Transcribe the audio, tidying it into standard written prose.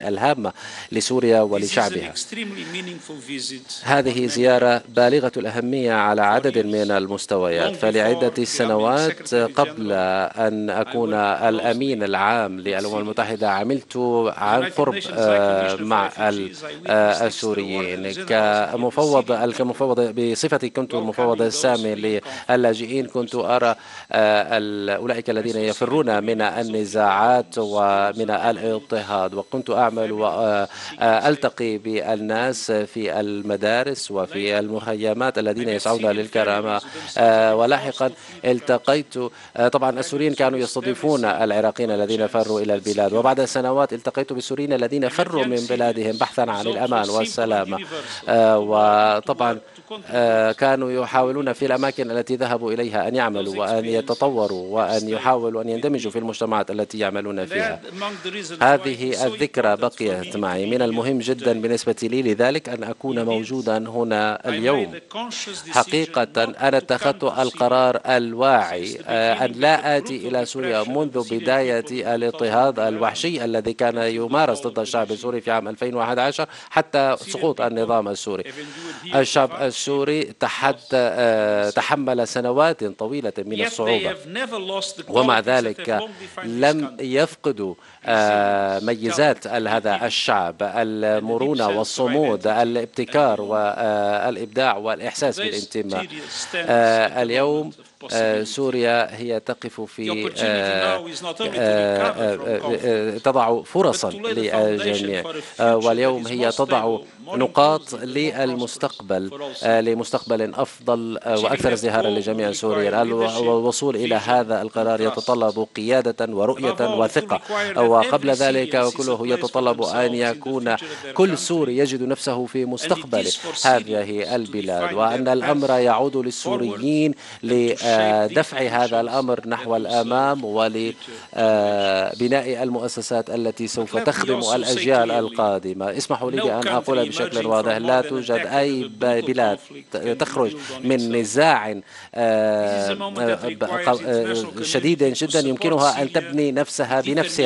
الهامة لسوريا ولشعبها. هذه زيارة بالغة الأهمية على عدد من المستويات، فلعدة سنوات قبل أن أكون الأمين العام للأمم المتحدة عملت عن قرب مع السوريين كمفوض بصفتي. كنت المفوض السامي للاجئين. كنت أرى أولئك الذين يفرون من النزاعات ومن الاضطهاد، وكنت أعمل وألتقي بالناس في المدارس وفي المخيمات الذين يسعون للكرامة. ولاحقا التقيت، طبعا السوريين كانوا يستضيفون العراقيين الذين فروا إلى البلاد، وبعد سنوات التقيت بالسوريين الذين فروا من بلادهم بحثا عن الأمان والسلامة. وطبعا كانوا يحاولون في الأماكن التي ذهبوا إليها أن يعملوا وأن يتطوروا وأن يحاولوا أن يندمجوا في المجتمعات التي يعملون فيها. هذه الذكرى بقيت معي. من المهم جدا بالنسبة لي لذلك أن أكون موجودا هنا اليوم. حقيقة أنا اتخذت القرار الواعي أن لا آتي إلى سوريا منذ بداية الاضطهاد الوحشي الذي كان يمارس ضد الشعب السوري في عام 2011 حتى سقوط النظام السوري. الشعب السوري تحمل سنوات طويلة من الصعوبة، ومع ذلك لم يفقدوا ميزات هذا الشعب: المرونة والصمود، الابتكار والإبداع والإحساس بالانتماء. اليوم سوريا هي تقف في تضع فرصا للجميع، واليوم هي تضع نقاط لمستقبل أفضل وأكثر ازدهارا لجميع سوريا. الوصول إلى هذا القرار يتطلب قيادة ورؤية وثقة، وقبل ذلك كله يتطلب أن يكون كل سوري يجد نفسه في مستقبل هذه البلاد، وأن الأمر يعود للسوريين لدفع هذا الأمر نحو الأمام ولبناء المؤسسات التي سوف تخدم الأجيال القادمة. اسمحوا لي أن أقول بشكل واضح: لا توجد أي بلاد تخرج من نزاع شديد جدا يمكنها أن تبني نفسها بنفسها